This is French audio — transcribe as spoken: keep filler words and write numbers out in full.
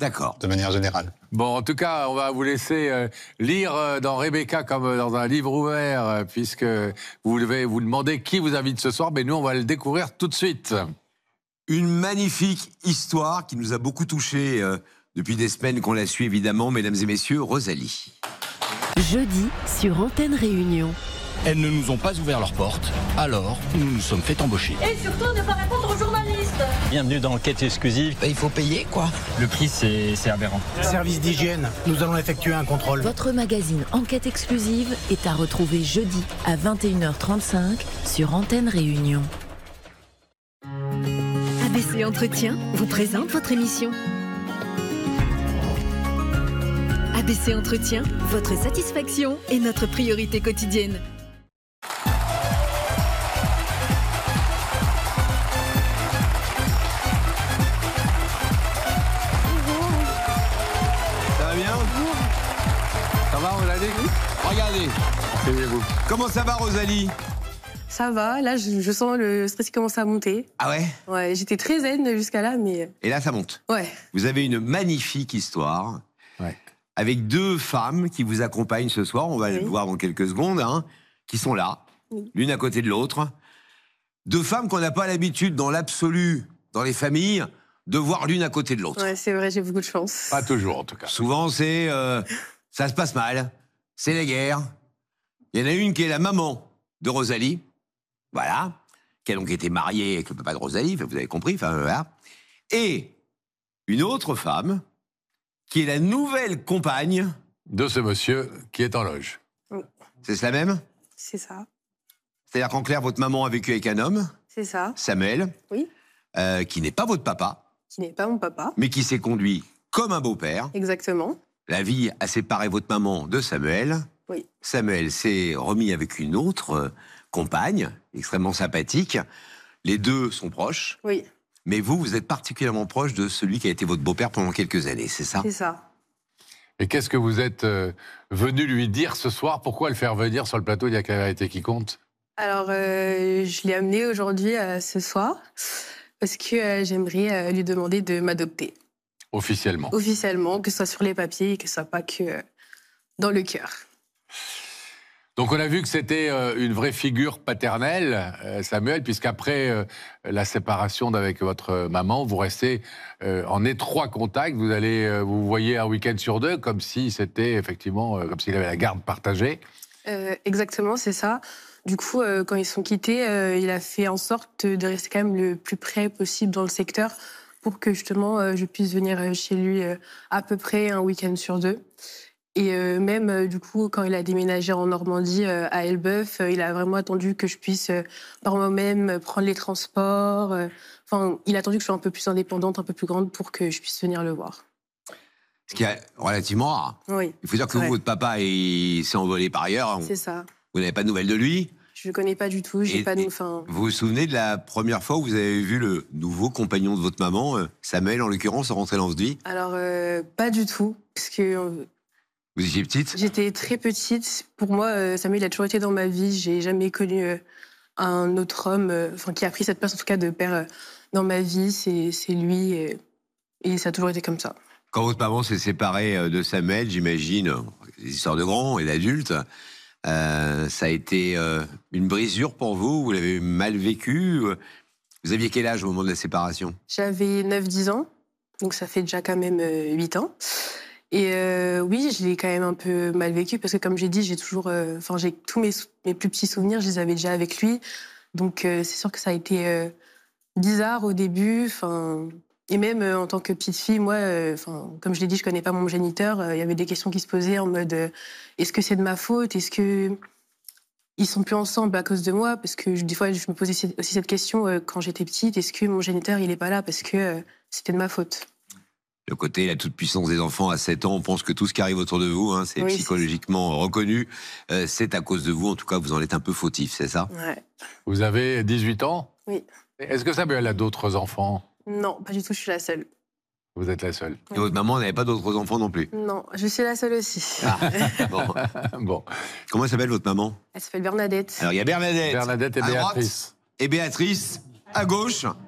D'accord. De manière générale. Bon, en tout cas, on va vous laisser euh, lire euh, dans Rebecca comme euh, dans un livre ouvert, euh, puisque vous devez vous demander qui vous invite ce soir, mais nous, on va le découvrir tout de suite. Une magnifique histoire qui nous a beaucoup touchés euh, depuis des semaines qu'on la suit évidemment, mesdames et messieurs, Rosalie. Jeudi sur Antenne Réunion. Elles ne nous ont pas ouvert leurs portes, alors nous nous sommes fait embaucher. Et surtout ne pas répondre aux journalistes. Bienvenue dans Enquête exclusive. Il faut payer, quoi. Le prix, c'est aberrant. Service d'hygiène, nous allons effectuer un contrôle. Votre magazine Enquête exclusive est à retrouver jeudi à vingt et une heures trente-cinq sur Antenne Réunion. A B C Entretien vous présente votre émission. A B C Entretien, votre satisfaction est notre priorité quotidienne. Ça va bien? Ça va, Rosalie? Regardez. Asseyez-vous. Comment ça va, Rosalie? Ça va, là je, je sens le stress qui commence à monter. Ah ouais? Ouais, j'étais très zen jusqu'à là, mais... Et là, ça monte. Ouais. Vous avez une magnifique histoire. Ouais. Avec deux femmes qui vous accompagnent ce soir, on va oui. le voir dans quelques secondes, hein, qui sont là, oui. l'une à côté de l'autre. Deux femmes qu'on n'a pas l'habitude, dans l'absolu, dans les familles, de voir l'une à côté de l'autre. Ouais, c'est vrai, j'ai beaucoup de chance. Pas toujours, en tout cas. Souvent, c'est... Euh, ça se passe mal, c'est les guerres. Il y en a une qui est la maman de Rosalie, voilà, qui a donc été mariée avec le papa de Rosalie, vous avez compris, enfin voilà. Et une autre femme, qui est la nouvelle compagne de ce monsieur qui est en loge. Oui. C'est cela même? C'est ça. C'est-à-dire qu'en clair, votre maman a vécu avec un homme, c'est ça. Samuel, oui. euh, qui n'est pas votre papa. Qui n'est pas mon papa. Mais qui s'est conduit comme un beau-père. Exactement. La vie a séparé votre maman de Samuel. Oui. Samuel s'est remis avec une autre euh, compagne, extrêmement sympathique. Les deux sont proches. Oui. Mais vous, vous êtes particulièrement proche de celui qui a été votre beau-père pendant quelques années, c'est ça? C'est ça. Et qu'est-ce que vous êtes euh, venu lui dire ce soir? Pourquoi le faire venir sur le plateau? Il n'y a que la vérité qui compte. Alors, euh, je l'ai amené aujourd'hui, euh, ce soir, parce que euh, j'aimerais euh, lui demander de m'adopter. Officiellement? Officiellement, que ce soit sur les papiers et que ce soit pas que euh, dans le cœur. Donc on a vu que c'était euh, une vraie figure paternelle, euh, Samuel, puisqu'après euh, la séparation d'avec votre maman, vous restez euh, en étroit contact. Vous allez, euh, vous voyez un week-end sur deux, comme si c'était effectivement, euh, comme s'il avait la garde partagée. Euh, exactement, c'est ça. Du coup, euh, quand ils sont quittés, euh, il a fait en sorte de rester quand même le plus près possible dans le secteur pour que justement euh, je puisse venir chez lui euh, à peu près un week-end sur deux. Et euh, même, euh, du coup, quand il a déménagé en Normandie, euh, à Elbeuf, euh, il a vraiment attendu que je puisse, euh, par moi-même, euh, prendre les transports. Euh, enfin, il a attendu que je sois un peu plus indépendante, un peu plus grande, pour que je puisse venir le voir. Ce qui est relativement rare. Oui. Il faut dire que vous, votre papa, il s'est envolé par ailleurs. C'est ça. Vous n'avez pas de nouvelles de lui? Je ne connais pas du tout, j'ai et, pas de... Fin... Vous vous souvenez de la première fois où vous avez vu le nouveau compagnon de votre maman, euh, Samuel, en l'occurrence, rentrer dans votre vie? Alors, euh, pas du tout, parce que... Euh, Vous étiez petite? J'étais très petite. Pour moi, euh, Samuel a toujours été dans ma vie. J'ai jamais connu euh, un autre homme, euh, enfin qui a pris cette place en tout cas de père euh, dans ma vie. C'est c'est lui et, et ça a toujours été comme ça. Quand votre maman s'est séparée de Samuel, j'imagine, euh, des histoires de grands et d'adultes, euh, ça a été euh, une brisure pour vous? Vous l'avez mal vécu? Vous aviez quel âge au moment de la séparation? J'avais neuf dix ans, donc ça fait déjà quand même euh, huit ans. Et euh, oui, je l'ai quand même un peu mal vécu parce que, comme j'ai dit, j'ai toujours, enfin, euh, j'ai tous mes, mes plus petits souvenirs, je les avais déjà avec lui. Donc, euh, c'est sûr que ça a été euh, bizarre au début. Enfin, et même euh, en tant que petite fille, moi, enfin, euh, comme je l'ai dit, je connais pas mon géniteur. Il euh, y avait des questions qui se posaient en mode euh, est-ce que c'est de ma faute? Est-ce que ils sont plus ensemble à cause de moi? Parce que je, des fois, je me posais aussi cette question euh, quand j'étais petite. Est-ce que mon géniteur, il est pas là parce que euh, c'était de ma faute? Le côté la toute-puissance des enfants à sept ans, on pense que tout ce qui arrive autour de vous, hein, c'est oui, psychologiquement reconnu, euh, c'est à cause de vous, en tout cas vous en êtes un peu fautif, c'est ça? Ouais. Vous avez dix-huit ans? Oui. Est-ce que Samuel a d'autres enfants? Non, pas du tout, je suis la seule. Vous êtes la seule. Et votre maman n'avait pas d'autres enfants non plus? Non, je suis la seule aussi. Ah, bon. Bon. Comment s'appelle votre maman? Elle s'appelle Bernadette. Alors il y a Bernadette, Bernadette et à Béatrice. Droite, et Béatrice à gauche.